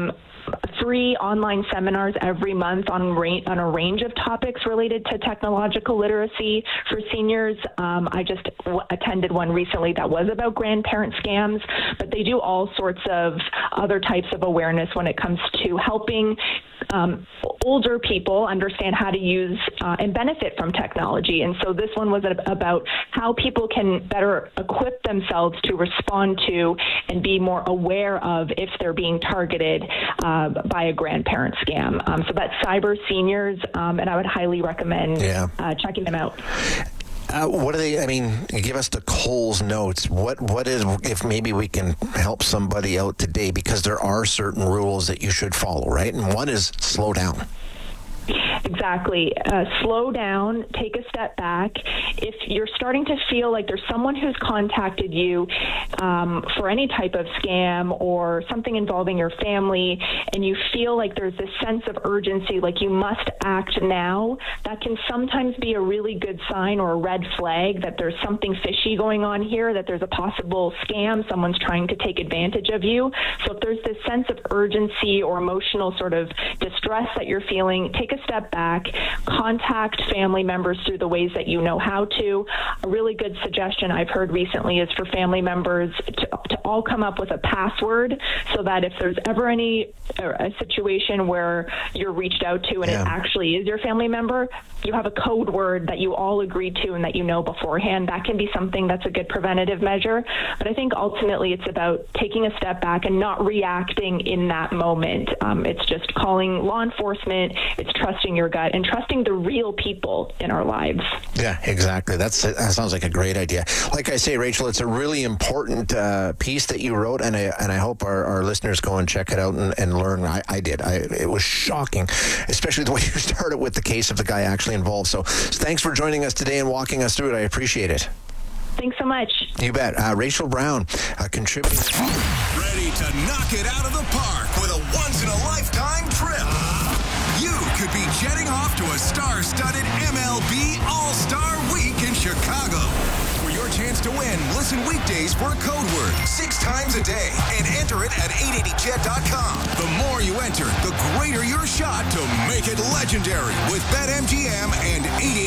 free online seminars every month on a range of topics related to technological literacy for seniors. I just attended one recently that was about grandparent scams, but they do all sorts of other types of awareness when it comes to helping older people understand how to use and benefit from technology. And so this one was about how people can better equip themselves to respond to and be more aware of if they're being targeted by a grandparent scam. So that's Cyber Seniors, and I would highly recommend checking them out. What are they? I mean, give us the Coles notes. What is, if maybe we can help somebody out today, because there are certain rules that you should follow, right? And one is slow down. Exactly. Slow down, take a step back. If you're starting to feel like there's someone who's contacted you for any type of scam or something involving your family, and you feel like there's this sense of urgency, like you must act now, that can sometimes be a really good sign or a red flag that there's something fishy going on here, that there's a possible scam, someone's trying to take advantage of you. So if there's this sense of urgency or emotional sort of distress that you're feeling, take a step back, contact family members through the ways that you know how to. A really good suggestion I've heard recently is for family members to all come up with a password, so that if there's ever a situation where you're reached out to and it actually is your family member, you have a code word that you all agreed to and that you know beforehand. That can be something that's a good preventative measure. But I think ultimately it's about taking a step back and not reacting in that moment. It's just calling law enforcement, it's trusting your gut and trusting the real people in our lives. Yeah, exactly. That sounds like a great idea. Like I say, Rachel, it's a really important piece that you wrote, and I hope our listeners go and check it out and learn. I did. It was shocking, especially the way you started with the case of the guy actually involved. So thanks for joining us today and walking us through it. I appreciate it. Thanks so much. You bet. Rachel Brown, contributing. Ready to knock it out of the park with a once-in-a-lifetime trip. You could be jetting off to a star-studded MLB All-Star Week in Chicago. For your chance to win, listen weekdays for a code word 6 times a day and enter it at 880jet.com. The more you enter, the greater your shot to make it legendary with BetMGM and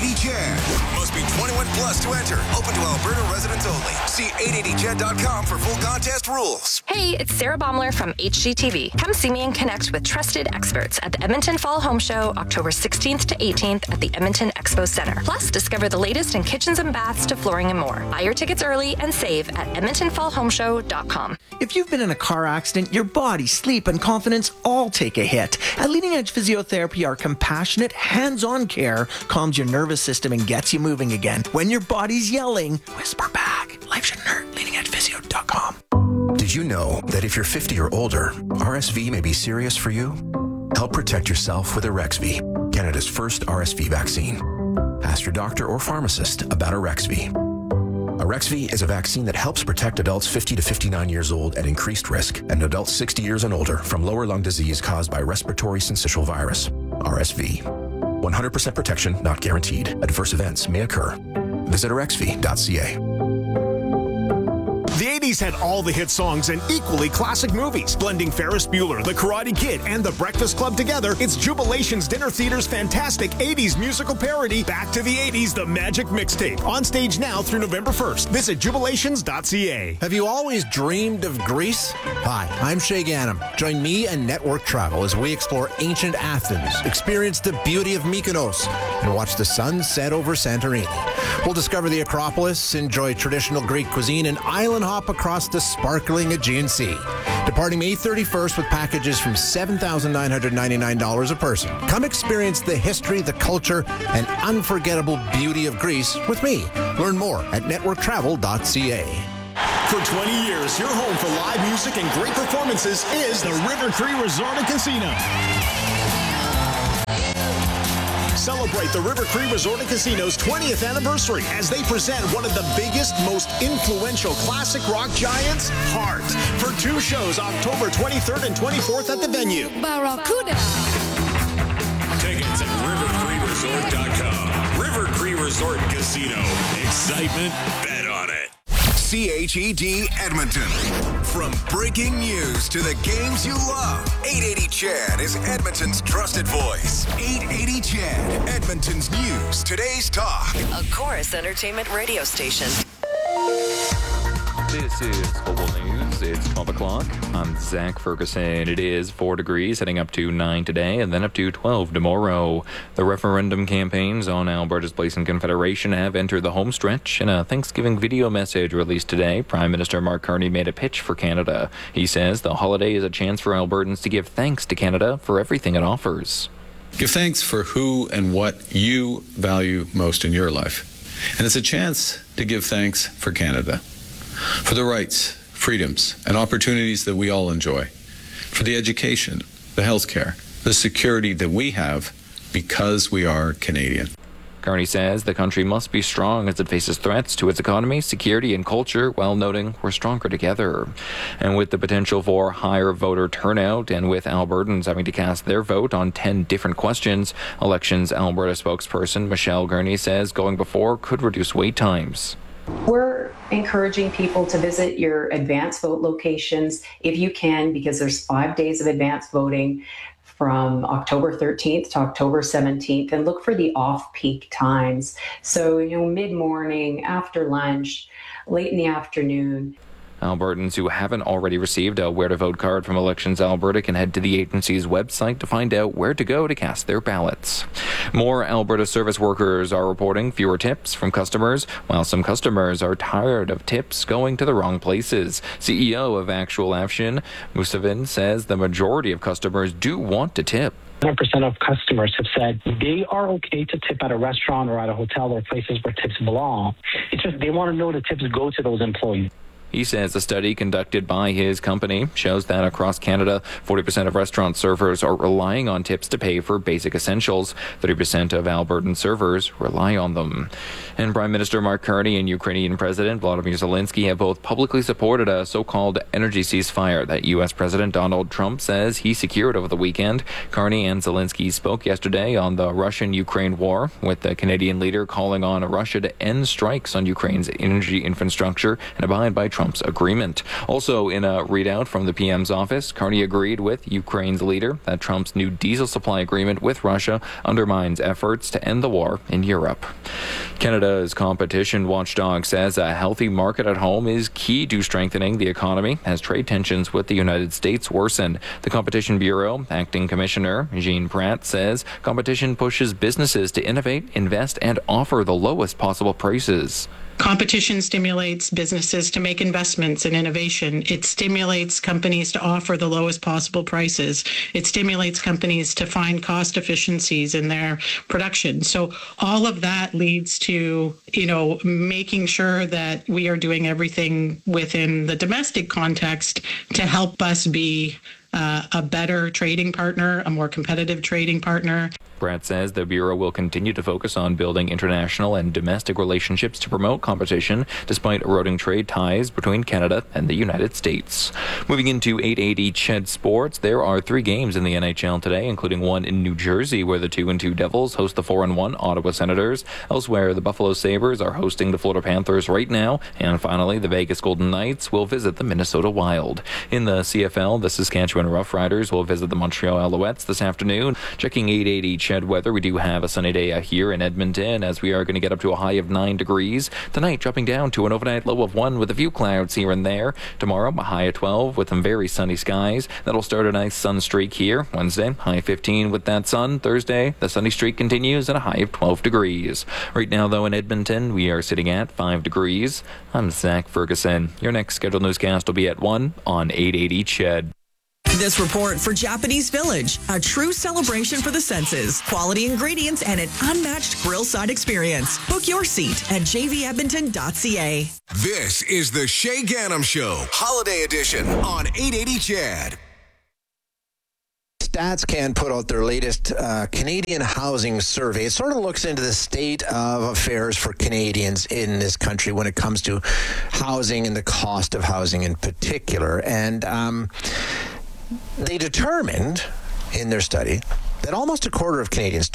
880jet. Must be 21 plus to enter. Open to Alberta residents only. See 880jet.com for full contest rules. Hey, it's Sarah Baumler from HGTV. Come see me and connect with trusted experts at the Edmonton Fall Home Show, October 16th to 18th at the Edmonton Expo Center. Plus, discover the latest in kitchens and baths to flooring and more. Buy your tickets early and save at EdmontonFallHomeShow.com. If you've been in a car accident, your body, sleep, and confidence all take a hit. At Leading Edge Physiotherapy, our compassionate, hands-on care calms your nervous system and gets you moving again. When your body's yelling, whisper back. Life shouldn't hurt. LeadingEdgePhysio.com. Did you know that if you're 50 or older, RSV may be serious for you? Help protect yourself with Arexvy, Canada's first RSV vaccine. Ask your doctor or pharmacist about Arexvy. Arexvy is a vaccine that helps protect adults 50 to 59 years old at increased risk and adults 60 years and older from lower lung disease caused by respiratory syncytial virus, RSV. 100% protection not guaranteed. Adverse events may occur. Visit arexvy.ca. The 80s had all the hit songs and equally classic movies. Blending Ferris Bueller, The Karate Kid, and The Breakfast Club together, it's Jubilation's Dinner Theater's fantastic 80s musical parody, Back to the 80s, The Magic Mixtape. On stage now through November 1st. Visit jubilations.ca. Have you always dreamed of Greece? Hi, I'm Shay Ganem. Join me and Network Travel as we explore ancient Athens, experience the beauty of Mykonos, and watch the sun set over Santorini. We'll discover the Acropolis, enjoy traditional Greek cuisine, and island hop across the sparkling Aegean Sea. Departing May 31st with packages from $7,999 a person. Come experience the history, the culture, and unforgettable beauty of Greece with me. Learn more at networktravel.ca. For 20 years, your home for live music and great performances is the River Cree Resort and Casino. Celebrate the River Cree Resort and Casino's 20th anniversary as they present one of the biggest, most influential classic rock giants, Heart, for 2 shows October 23rd and 24th at the venue. Barracuda. Tickets at rivercreeresort.com. River Cree Resort and Casino. Excitement, bet on it. CHED Edmonton. From breaking news to the games you love, 880 CHED is Edmonton's trusted voice. 880 CHED, Edmonton's news, today's talk. A Chorus Entertainment radio station. This is Global News. It's 12 o'clock. I'm Zach Ferguson. It is 4 degrees, heading up to 9 today, and then up to 12 tomorrow. The referendum campaigns on Alberta's place in Confederation have entered the home stretch. In a Thanksgiving video message released today, Prime Minister Mark Carney made a pitch for Canada. He says the holiday is a chance for Albertans to give thanks to Canada for everything it offers. Give thanks for who and what you value most in your life. And it's a chance to give thanks for Canada. For the rights, freedoms, and opportunities that we all enjoy. For the education, the healthcare, the security that we have because we are Canadian. Carney says the country must be strong as it faces threats to its economy, security, and culture, while noting we're stronger together. And with the potential for higher voter turnout, and with Albertans having to cast their vote on 10 different questions, Elections Alberta spokesperson Michelle Gurney says going before could reduce wait times. We're encouraging people to visit your advance vote locations if you can, because there's 5 days of advance voting from October 13th to October 17th, and look for the off-peak times. So, mid-morning, after lunch, late in the afternoon. Albertans who haven't already received a Where to Vote card from Elections Alberta can head to the agency's website to find out where to go to cast their ballots. More Alberta service workers are reporting fewer tips from customers, while some customers are tired of tips going to the wrong places. CEO of Actual Action, Musavin, says the majority of customers do want to tip. 100% of customers have said they are okay to tip at a restaurant or at a hotel or places where tips belong. It's just they want to know the tips go to those employees. He says a study conducted by his company shows that across Canada, 40% of restaurant servers are relying on tips to pay for basic essentials. 30% of Albertan servers rely on them. And Prime Minister Mark Carney and Ukrainian President Volodymyr Zelensky have both publicly supported a so-called energy ceasefire that U.S. President Donald Trump says he secured over the weekend. Carney and Zelensky spoke yesterday on the Russian-Ukraine war, with the Canadian leader calling on Russia to end strikes on Ukraine's energy infrastructure and abide by Trump's agreement. Also, in a readout from the PM's office, Carney agreed with Ukraine's leader that Trump's new diesel supply agreement with Russia undermines efforts to end the war in Europe. Canada's competition watchdog says a healthy market at home is key to strengthening the economy as trade tensions with the United States worsen. The Competition Bureau Acting Commissioner Jean Pratt says competition pushes businesses to innovate, invest, and offer the lowest possible prices. Competition stimulates businesses to make investments in innovation. It stimulates companies to offer the lowest possible prices. It stimulates companies to find cost efficiencies in their production. So all of that leads to, making sure that we are doing everything within the domestic context to help us be a better trading partner, a more competitive trading partner. Brad says the Bureau will continue to focus on building international and domestic relationships to promote competition despite eroding trade ties between Canada and the United States. Moving into 880 CHED Sports, there are 3 games in the NHL today, including one in New Jersey where the 2-2 Devils host the 4-1 Ottawa Senators. Elsewhere, the Buffalo Sabres are hosting the Florida Panthers right now. And finally, the Vegas Golden Knights will visit the Minnesota Wild. In the CFL, the Saskatchewan Roughriders will visit the Montreal Alouettes this afternoon. Checking 880 CHED weather, we do have a sunny day here in Edmonton as we are going to get up to a high of 9 degrees. Tonight, dropping down to an overnight low of 1 with a few clouds here and there. Tomorrow, a high of 12 with some very sunny skies. That'll start a nice sun streak here. Wednesday, high 15 with that sun. Thursday, the sunny streak continues at a high of 12 degrees. Right now, though, in Edmonton, we are sitting at 5 degrees. I'm Zach Ferguson. Your next scheduled newscast will be at 1 on 880 CHED. This report for Japanese Village, a true celebration for the senses, quality ingredients, and an unmatched grill-side experience. Book your seat at jvedmonton.ca. This is the Shay Gannam Show, Holiday Edition on 880 CHED. StatsCan put out their latest Canadian housing survey. It sort of looks into the state of affairs for Canadians in this country when it comes to housing and the cost of housing in particular. And they determined in their study that almost a quarter of Canadians,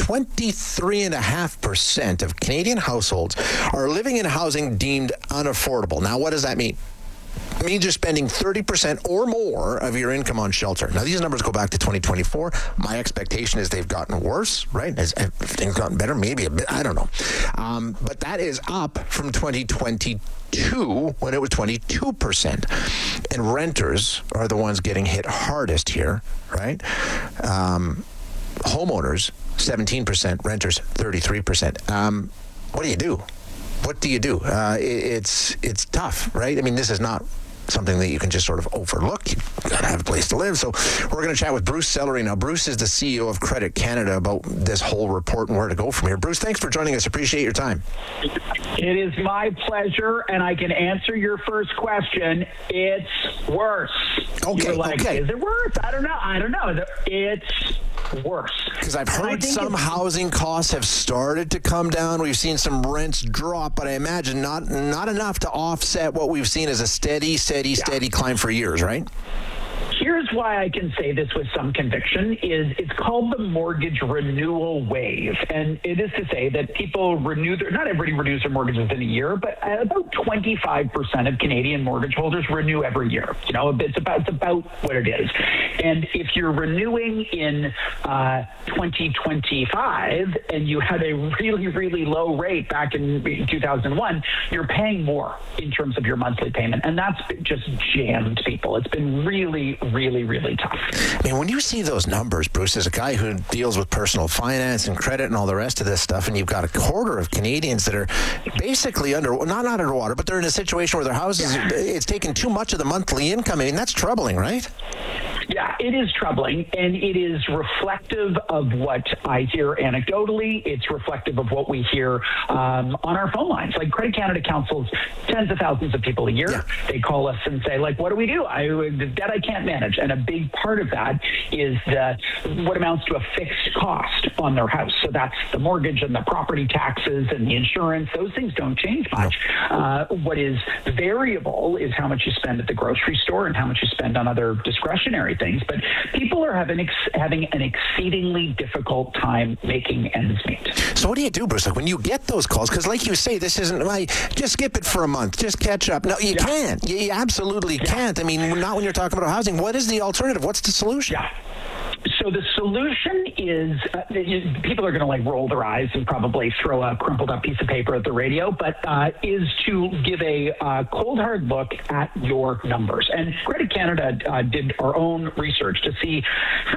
23.5% of Canadian households, are living in housing deemed unaffordable. Now, what does that mean? It means you're spending 30% or more of your income on shelter. Now, these numbers go back to 2024. My expectation is they've gotten worse, right? Has things gotten better? Maybe a bit. I don't know. But that is up from 2022 when it was 22%. And renters are the ones getting hit hardest here, right? Homeowners, 17%. Renters, 33%. What do you do? What do you do? It's tough, right? I mean, this is not something that you can just sort of overlook. You've got to have a place to live. So we're going to chat with Bruce Sellery now. Bruce is the CEO of Credit Canada about this whole report and where to go from here. Bruce, thanks for joining us. Appreciate your time. It is my pleasure, and I can answer your first question. It's worse. Okay, okay. Is it worse? I don't know. It's worse. Because I've heard some housing costs have started to come down. We've seen some rents drop, but I imagine not enough to offset what we've seen as a steady climb for years, right? Here's why I can say this with some conviction is it's called the mortgage renewal wave. And it is to say that people not everybody renews their mortgage within a year, but about 25% of Canadian mortgage holders renew every year. It's about what it is. And if you're renewing in 2025 and you had a really, really low rate back in 2001, you're paying more in terms of your monthly payment. And that's just jammed people. It's been really, really, really tough. I mean, when you see those numbers, Bruce, as a guy who deals with personal finance and credit and all the rest of this stuff, and you've got a quarter of Canadians that are basically not underwater, but they're in a situation where their houses, it's taken too much of the monthly income. I mean, that's troubling, right? Yeah, it is troubling, and it is reflective of what I hear anecdotally. It's reflective of what we hear on our phone lines. Like Credit Canada counsels tens of thousands of people a year. Yeah. They call us and say, what do we do? The debt I can't manage. And a big part of that is what amounts to a fixed cost on their house. So that's the mortgage and the property taxes and the insurance. Those things don't change much. What is variable is how much you spend at the grocery store and how much you spend on other discretionary things. But people are having an exceedingly difficult time making ends meet. So what do you do, Bruce? Like when you get those calls, because like you say, this isn't just skip it for a month, just catch up. No, you can't. You absolutely can't. I mean, not when you're talking about housing. What is the alternative? What's the solution? Yeah. So the solution is people are going to roll their eyes and probably throw a crumpled up piece of paper at the radio, but is to give a cold hard look at your numbers. And Credit Canada did our own research to see how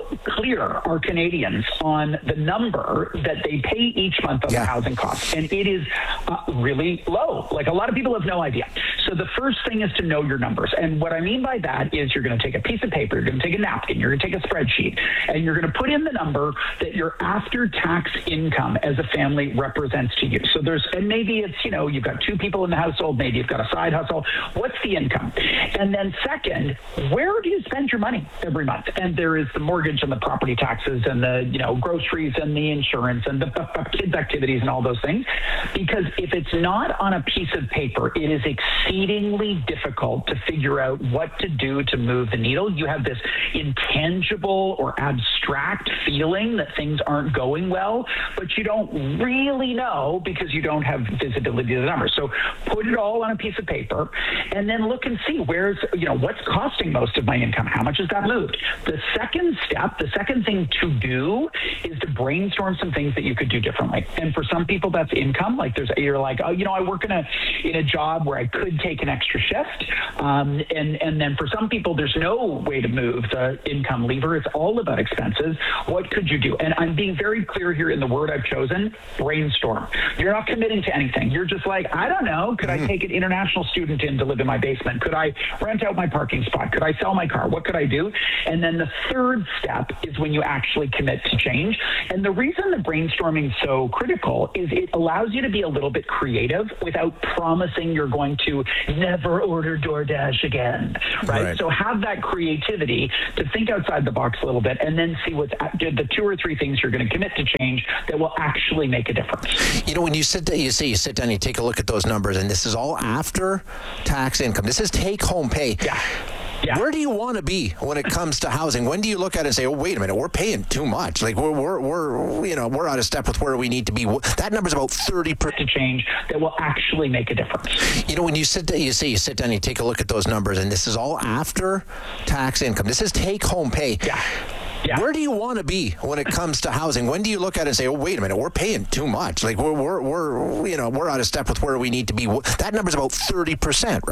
clear are Canadians on the number that they pay each month on the housing costs? And it is really low. Like, a lot of people have no idea. So the first thing is to know your numbers. And what I mean by that is you're going to take a piece of paper, you're going to take a napkin, you're going to take a spreadsheet, and you're going to put in the number that your after-tax income as a family represents to you. So and maybe it's, you've got 2 people in the household, maybe you've got a side hustle. What's the income? And then second, where do you spend your money every month? And there is the mortgage and the property taxes and the, groceries and the insurance and the kids' activities and all those things. Because if it's not on a piece of paper, it is exceedingly difficult to figure out what to do to move the needle. You have this intangible or abstract feeling that things aren't going well, but you don't really know because you don't have visibility to the numbers. So put it all on a piece of paper and then look and see what's costing most of my income. How much has that moved? The second step, the second thing to do is to brainstorm some things that you could do differently. And for some people, that's income. Like you're like, I work in a job where I could take an extra shift. And then for some people, there's no way to move the income lever. It's all about expenses. What could you do? And I'm being very clear here in the word I've chosen, brainstorm. You're not committing to anything. You're just like, I don't know. Could I take an international student in to live in my basement? Could I rent out my parking spot? Could I sell my car? What could I do? And then the third step is when you actually commit to change. And the reason the brainstorming is so critical is it allows you to be a little bit creative without promising you're going to never order DoorDash again, right? So have that creativity to think outside the box a little bit and then see what's the 2 or 3 things you're going to commit to change that will actually make a difference. When you sit down, you sit down, you take a look at those numbers, and this is all after tax income. This is take-home pay. Yeah. Where do you want to be when it comes to housing? When do you look at it and say, "Oh, wait a minute, we're paying too much. Like we're out of step with where we need to be." That number's about 30% change that will actually make a difference. When you sit down, you sit down, you take a look at those numbers, and this is all after tax income. This is take-home pay. Yeah. Where do you want to be when it comes to housing? When do you look at it and say, "Oh, wait a minute, we're paying too much. Like we're out of step with where we need to be." That number's about 30%,